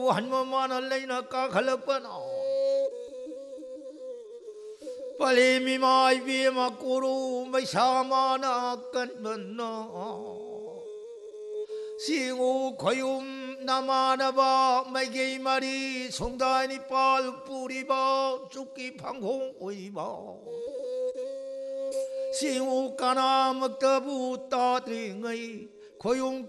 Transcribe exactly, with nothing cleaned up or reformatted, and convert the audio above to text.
한번만 할래나 까갈럭바나 빨리 미마이 비마 꼬루 마이사마나 깐번나 싱우 거윰 나마나바 마이게이 마리 송다니 빨 뿌리바 죽기 방홍 오이바 싱우 까나 먹다부 따드링의 고용